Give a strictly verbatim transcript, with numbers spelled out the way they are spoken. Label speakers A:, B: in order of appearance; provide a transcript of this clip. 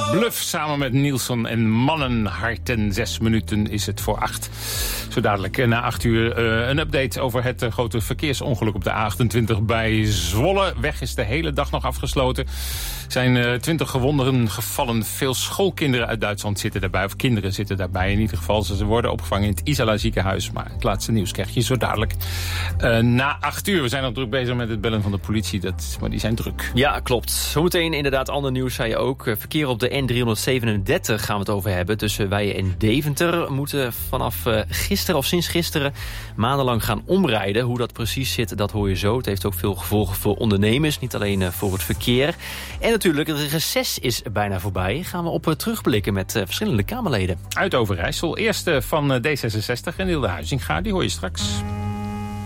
A: Bluff samen met Nielsen en Mannenharten. Zes minuten is het voor acht. Zo dadelijk na acht uur uh, een update over het uh, grote verkeersongeluk op de A achtentwintig bij Zwolle. Weg is de hele dag nog afgesloten. Er zijn uh, twintig gewonden gevallen. Veel schoolkinderen uit Duitsland zitten daarbij. Of kinderen zitten daarbij in ieder geval. Ze worden opgevangen in het Isala ziekenhuis. Maar het laatste nieuws krijg je zo dadelijk uh, na acht uur. We zijn nog druk bezig met het bellen van de politie. Dat, maar die zijn druk.
B: Ja, klopt. Zometeen inderdaad ander nieuws, zei je ook. Verkeer op de N driehonderdzevenendertig gaan we het over hebben. Tussen Weijen en Deventer moeten vanaf uh, gisteren of sinds gisteren maandenlang gaan omrijden. Hoe dat precies zit, dat hoor je zo. Het heeft ook veel gevolgen voor ondernemers. Niet alleen uh, voor het verkeer. En natuurlijk, het reces is bijna voorbij. Gaan we op uh, terugblikken met uh, verschillende Kamerleden.
A: Uit Overijssel. Eerste van uh, D zesenzestig en Hilde Huizinga. Die hoor je straks.